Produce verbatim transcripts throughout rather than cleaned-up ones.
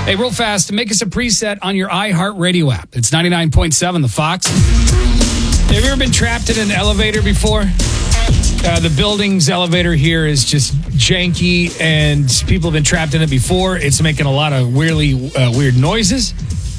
Hey, real fast, make us a preset on your iHeartRadio app. It's ninety-nine point seven, The Fox. Have you ever been trapped in an elevator before? Uh, the building's elevator here is just janky, and people have been trapped in it before. It's making a lot of weirdly uh, weird noises.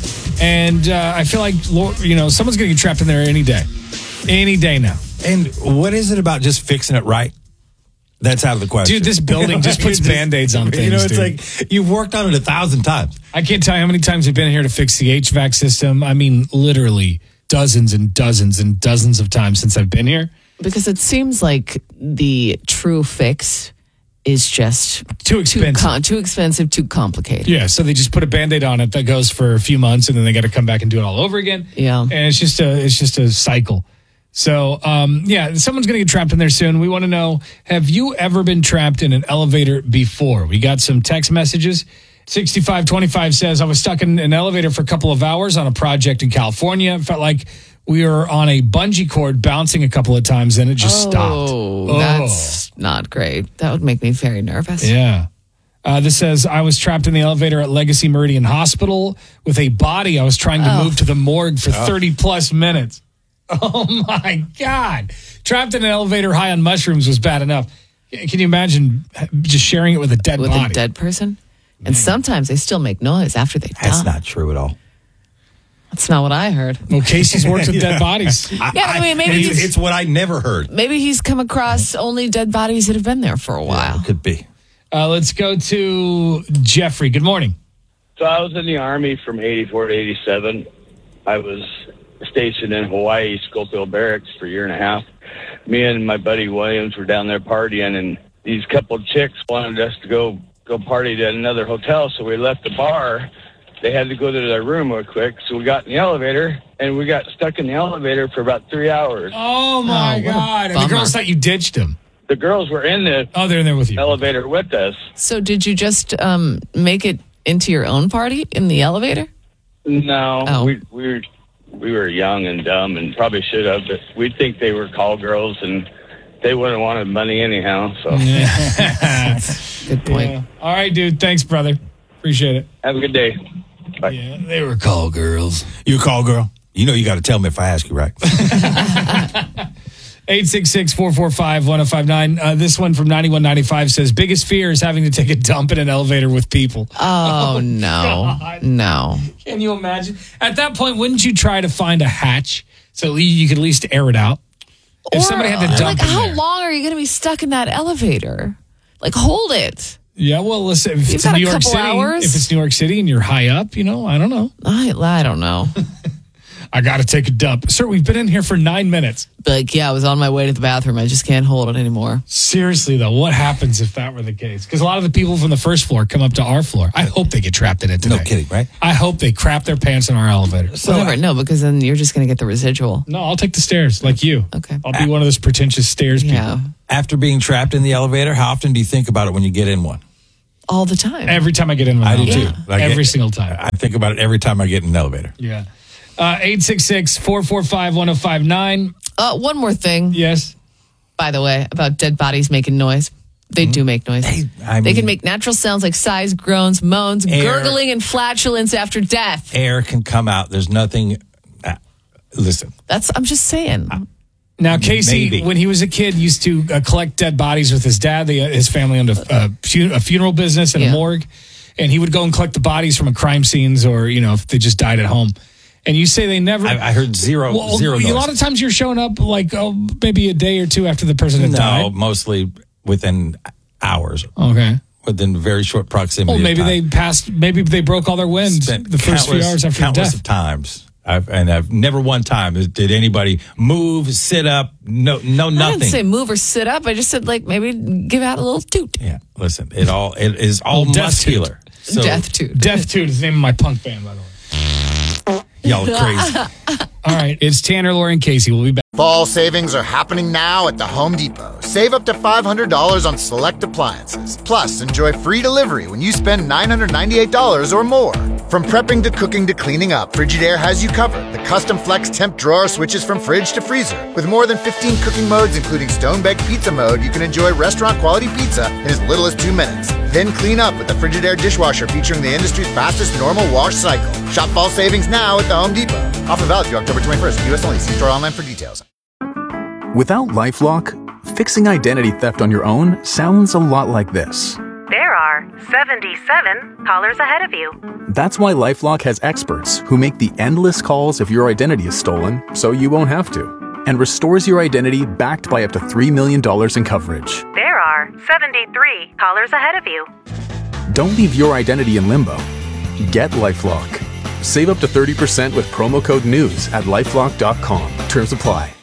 And uh, I feel like, you know, someone's going to get trapped in there any day. Any day now. And what is it about just fixing it right? That's out of the question. Dude, this building just puts just, Band-Aids on things, You know, it's dude. like you've worked on it a thousand times. I can't tell you how many times I've been here to fix the H V A C system. I mean, literally dozens and dozens and dozens of times since I've been here. Because it seems like the true fix is just too expensive. Too, com- too expensive, too complicated. Yeah, so they just put a Band-Aid on it that goes for a few months, and then they got to come back and do it all over again. Yeah. And it's just a it's just a cycle. So, um, yeah, someone's going to get trapped in there soon. We want to know, have you ever been trapped in an elevator before? We got some text messages. sixty-five twenty-five says, I was stuck in an elevator for a couple of hours on a project in California. It felt like we were on a bungee cord bouncing a couple of times, and it just oh, stopped. Oh, that's not great. That would make me very nervous. Yeah. Uh, this says, I was trapped in the elevator at Legacy Meridian Hospital with a body I was trying to oh. move to the morgue for oh. thirty plus minutes. Oh, my God. Trapped in an elevator high on mushrooms was bad enough. Can you imagine just sharing it with a dead with body? With a dead person? And sometimes they still make noise after they die. That's not true at all. That's not what I heard. Well, Casey's worked with yeah. dead bodies. Yeah, I mean, maybe it's, it's what I never heard. Maybe he's come across only dead bodies that have been there for a while. Yeah, it could be. Uh, let's go to Jeffrey. Good morning. So I was in the Army from eighty-four to eighty-seven. I was stationed in Hawaii, Schofield Barracks, for a year and a half. Me and my buddy Williams were down there partying, and these couple chicks wanted us to go go party at another hotel, so we left the bar. They had to go to their room real quick, so we got in the elevator, and we got stuck in the elevator for about three hours. Oh, my oh, God. And the girls thought you ditched them. The girls were in the oh, they're in there with you. elevator with us. So did you just um, make it into your own party in the elevator? No. Oh. We, we, were, we were young and dumb and probably should have, but we'd think they were call girls, and they wouldn't have wanted money anyhow. So yeah. Good point. Yeah. All right, dude. Thanks, brother. Appreciate it. Have a good day. Bye. Yeah, they were call girls. You a call girl? You know you got to tell me if I ask you, right? eight six six, four four five, one oh five nine. Uh, this one from ninety-one ninety-five says, biggest fear is having to take a dump in an elevator with people. Oh, oh no. God. No. Can you imagine? At that point, wouldn't you try to find a hatch so you could at least air it out? If or, somebody had to dump like, in how there. long are you going to be stuck in that elevator? Like, hold it. Yeah, well, listen, if You've it's in New York City, hours? if it's New York City and you're high up, you know, I don't know. I, I don't know. I got to take a dump. Sir, we've been in here for nine minutes. Like, yeah, I was on my way to the bathroom. I just can't hold it anymore. Seriously, though, what happens if that were the case? Because a lot of the people from the first floor come up to our floor. I hope they get trapped in it today. No kidding, right? I hope they crap their pants in our elevator. So, Whatever, no, because then you're just going to get the residual. No, I'll take the stairs, like you. Okay. I'll be one of those pretentious stairs people. Yeah. After being trapped in the elevator, how often do you think about it when you get in one? All the time. Every time I get in one. I do, too. Yeah. Like every it, single time. I think about it every time I get in an elevator. Yeah. Uh, eight six six, four four five, one oh five nine. Uh, one more thing. Yes. By the way, about dead bodies making noise. They mm-hmm. do make noise. They, I mean, they can make natural sounds like sighs, groans, moans, air, gurgling, and flatulence after death. Air can come out. There's nothing. Uh, listen. That's. I'm just saying. Uh, Now, Casey, Maybe. when he was a kid, used to uh, collect dead bodies with his dad. They, uh, his family owned a, uh, fu- a funeral business and yeah. a morgue. And he would go and collect the bodies from a crime scenes or, you know, if they just died at home. And you say they never... I, I heard zero, well, zero A noise. lot of times you're showing up like oh, maybe a day or two after the person had no, died. No, mostly within hours. Okay. Within very short proximity Well, maybe of time. they passed... Maybe they broke all their wind Spent the first few hours after countless death. of times. I've, and I've never one time did anybody move, sit up, no, no, nothing. I didn't say move or sit up. I just said like maybe give out a little toot. Yeah, listen, it all it is all Well, muscular. So, Death toot. Death Toot is the name of my punk band, by the way. Y'all are crazy. All right, it's Tanner, Lori, and Casey. We'll be back. Fall savings are happening now at the Home Depot. Save up to five hundred dollars on select appliances. Plus, enjoy free delivery when you spend nine hundred ninety-eight dollars or more. From prepping to cooking to cleaning up, Frigidaire has you covered. The custom flex temp drawer switches from fridge to freezer. With more than fifteen cooking modes, including stone-baked pizza mode, you can enjoy restaurant-quality pizza in as little as two minutes. Then clean up with the Frigidaire dishwasher featuring the industry's fastest normal wash cycle. Shop fall savings now at the Home Depot. Offer valid through October twenty-first. U S only. See store online for details. Without LifeLock, fixing identity theft on your own sounds a lot like this. There are seventy-seven callers ahead of you. That's why LifeLock has experts who make the endless calls if your identity is stolen, so you won't have to, and restores your identity backed by up to three million dollars in coverage. There are seventy-three callers ahead of you. Don't leave your identity in limbo. Get LifeLock. Save up to thirty percent with promo code NEWS at lifelock dot com. Terms apply.